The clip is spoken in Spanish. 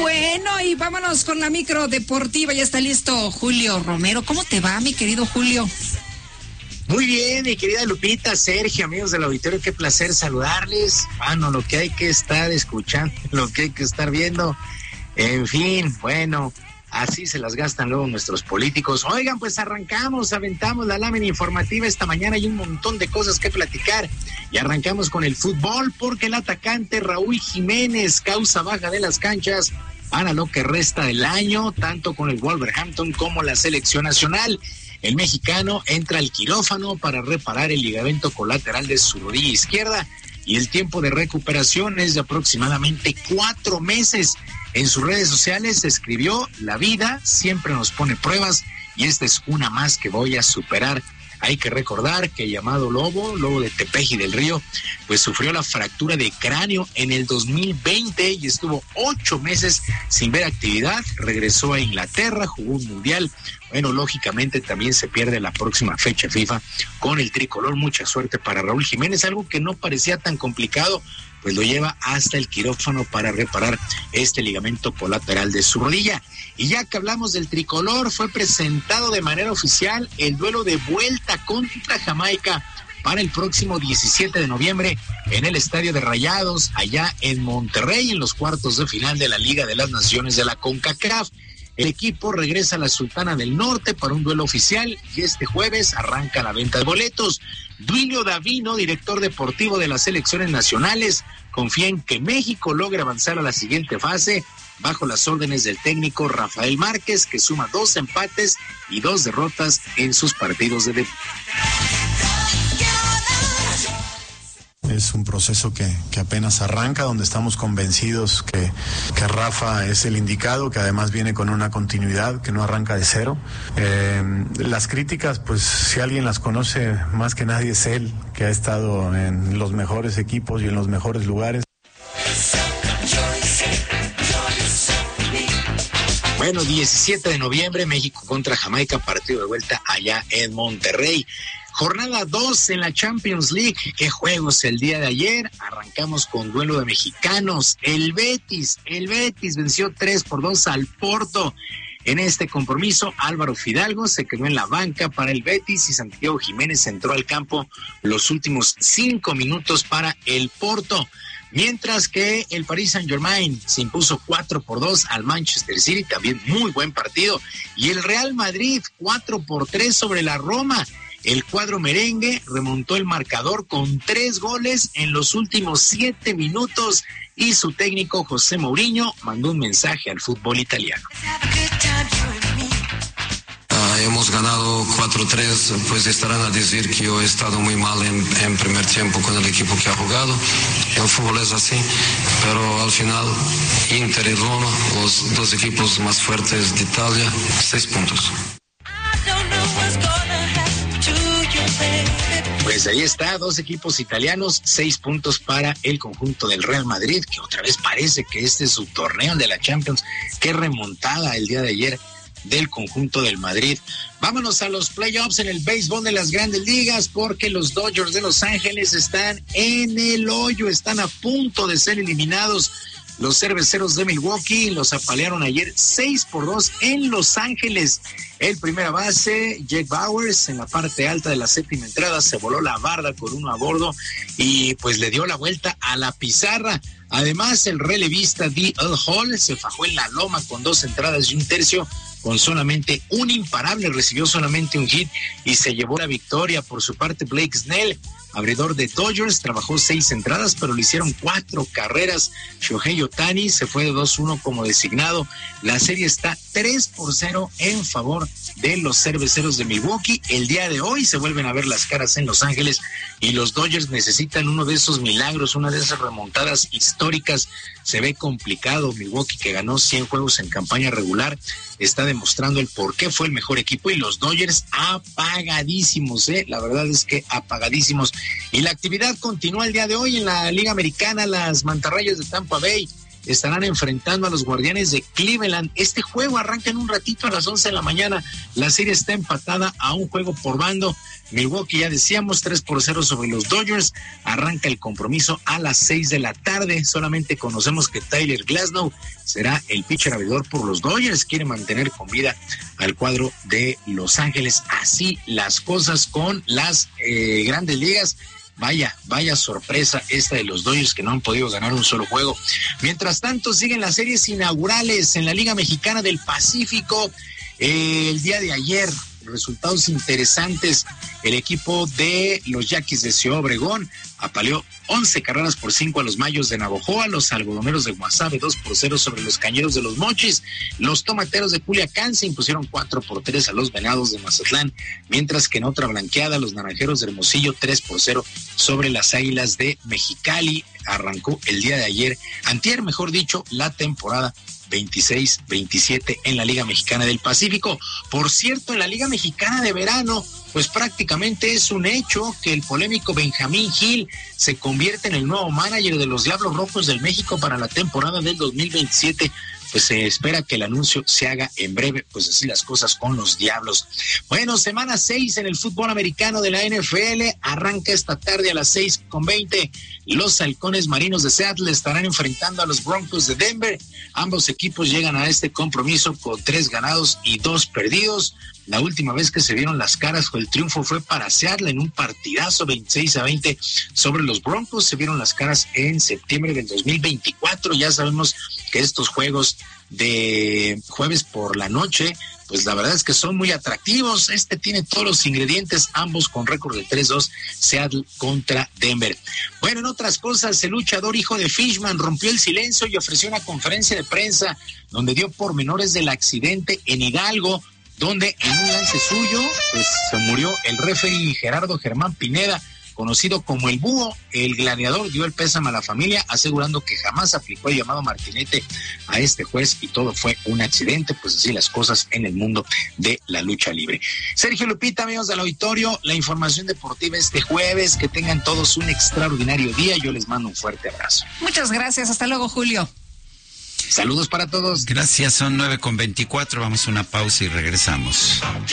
Bueno, y vámonos con la micro deportiva. Ya está listo Julio Romero. ¿Cómo te va, mi querido Julio? Muy bien, mi querida Lupita, Sergio, amigos del auditorio, qué placer saludarles. Lo que hay que estar escuchando, lo que hay que estar viendo. En fin, bueno, así se las gastan luego nuestros políticos. Oigan, pues aventamos la lámina informativa esta mañana. Hay un montón de cosas que platicar. Y arrancamos con el fútbol, porque el atacante Raúl Jiménez causa baja de las canchas para lo que resta del año, tanto con el Wolverhampton como la selección nacional. El mexicano entra al quirófano para reparar el ligamento colateral de su rodilla izquierda y el tiempo de recuperación es de aproximadamente 4 meses. En sus redes sociales escribió: la vida siempre nos pone pruebas y esta es una más que voy a superar. Hay que recordar que el llamado Lobo de Tepeji del Río, pues sufrió la fractura de cráneo en el 2020 y estuvo 8 meses sin ver actividad. Regresó a Inglaterra, jugó un mundial. Bueno, lógicamente también se pierde la próxima fecha FIFA con el tricolor. Mucha suerte para Raúl Jiménez, algo que no parecía tan complicado, pues lo lleva hasta el quirófano para reparar este ligamento colateral de su rodilla. Y ya que hablamos del tricolor, fue presentado de manera oficial el duelo de vuelta contra Jamaica para el próximo 17 de noviembre en el Estadio de Rayados, allá en Monterrey, en los cuartos de final de la Liga de las Naciones de la CONCACAF. El equipo regresa a la Sultana del Norte para un duelo oficial y este jueves arranca la venta de boletos. Duilio Davino, director deportivo de las selecciones nacionales, confía en que México logre avanzar a la siguiente fase bajo las órdenes del técnico Rafael Márquez, que suma 2 empates y 2 derrotas en sus partidos de debut. Es un proceso que apenas arranca, donde estamos convencidos que Rafa es el indicado, que además viene con una continuidad, que no arranca de cero. Las críticas, pues si alguien las conoce más que nadie es él, que ha estado en los mejores equipos y en los mejores lugares. Bueno, 17 de noviembre, México contra Jamaica, partido de vuelta allá en Monterrey. Jornada 2 en la Champions League. ¿Qué juegos el día de ayer? Arrancamos con duelo de mexicanos. El Betis venció 3-2 al Porto. En este compromiso, Álvaro Fidalgo se quedó en la banca para el Betis y Santiago Jiménez entró al campo los últimos 5 minutos para el Porto. Mientras que el Paris Saint-Germain se impuso 4-2 al Manchester City, también muy buen partido. Y el Real Madrid 4-3 sobre la Roma. El cuadro merengue remontó el marcador con 3 goles en los últimos 7 minutos y su técnico José Mourinho mandó un mensaje al fútbol italiano. Hemos ganado 4-3, pues estarán a decir que yo he estado muy mal en primer tiempo con el equipo que ha jugado. El fútbol es así, pero al final Inter y Roma, los 2 equipos más fuertes de Italia, 6 puntos. Pues ahí está, 2 equipos italianos, 6 puntos para el conjunto del Real Madrid, que otra vez parece que este es su torneo de la Champions. Qué remontada el día de ayer del conjunto del Madrid. Vámonos a los playoffs en el béisbol de las Grandes Ligas, porque los Dodgers de Los Ángeles están en el hoyo, están a punto de ser eliminados. Los Cerveceros de Milwaukee los apalearon ayer 6-2 en Los Ángeles. El primera base, Jake Bauers, en la parte alta de la 7ª entrada, se voló la barda con 1 a bordo y pues le dio la vuelta a la pizarra. Además, el relevista D.L. Hall se fajó en la loma con 2 entradas y 1/3, con solamente un imparable, recibió solamente un hit y se llevó la victoria. Por su parte, Blake Snell, abridor de Dodgers, trabajó 6 entradas, pero le hicieron 4 carreras. Shohei Ohtani se fue de 2-1 como designado. La serie está 3-0 en favor de los Cerveceros de Milwaukee. El día de hoy se vuelven a ver las caras en Los Ángeles y los Dodgers necesitan uno de esos milagros, una de esas remontadas históricas. Se ve complicado. Milwaukee, que ganó 100 juegos en campaña regular, está demostrando el por qué fue el mejor equipo, y los Dodgers apagadísimos, la verdad es que apagadísimos. Y la actividad continúa el día de hoy en la Liga Americana. Las mantarrayas de Tampa Bay estarán enfrentando a los Guardianes de Cleveland. Este juego arranca en un ratito a las 11 de la mañana. La serie está empatada a un juego por bando. Milwaukee, ya decíamos, 3-0 sobre los Dodgers. Arranca el compromiso a las 6 de la tarde. Solamente conocemos que Tyler Glasnow será el pitcher abridor por los Dodgers. Quiere mantener con vida al cuadro de Los Ángeles. Así las cosas con las grandes ligas. Vaya sorpresa esta de los Dodgers, que no han podido ganar un solo juego. Mientras tanto, siguen las series inaugurales en la Liga Mexicana del Pacífico. El día de ayer, resultados interesantes. El equipo de los Yaquis de Ciudad Obregón apaleó 11-5 a los Mayos de Navojoa. Los Algodoneros de Guasave 2-0 sobre los Cañeros de los Mochis. Los Tomateros de Culiacán se impusieron 4-3 a los Venados de Mazatlán, mientras que en otra blanqueada los Naranjeros de Hermosillo 3-0 sobre las Águilas de Mexicali. Arrancó el día de ayer, antier mejor dicho, la temporada 26-27 en la Liga Mexicana del Pacífico. Por cierto, en la Liga Mexicana de verano, pues prácticamente es un hecho que el polémico Benjamín Gil se convierte en el nuevo manager de los Diablos Rojos del México para la temporada del 2027. Pues se espera que el anuncio se haga en breve, pues así las cosas con los Diablos. Bueno, semana 6 en el fútbol americano de la NFL, arranca esta tarde a las 6:20. Los Halcones Marinos de Seattle estarán enfrentando a los Broncos de Denver. Ambos equipos llegan a este compromiso con 3 ganados y 2 perdidos. La última vez que se vieron las caras, el triunfo fue para Seattle en un partidazo 26-20 sobre los Broncos. Se vieron las caras en septiembre del 2024. Ya sabemos que estos juegos de jueves por la noche, pues la verdad es que son muy atractivos. Este tiene todos los ingredientes, ambos con récord de 3-2, Seattle contra Denver. Bueno, en otras cosas, el luchador hijo de Fishman rompió el silencio y ofreció una conferencia de prensa donde dio pormenores del accidente en Hidalgo, donde en un lance suyo, pues se murió el referee Gerardo Germán Pineda, conocido como el Búho. El gladiador dio el pésame a la familia, asegurando que jamás aplicó el llamado martinete a este juez y todo fue un accidente. Pues así las cosas en el mundo de la lucha libre. Sergio, Lupita, amigos del auditorio, la información deportiva este jueves. Que tengan todos un extraordinario día. Yo les mando un fuerte abrazo. Muchas gracias. Hasta luego, Julio. Saludos para todos. Gracias, son 9:24. Vamos a una pausa y regresamos.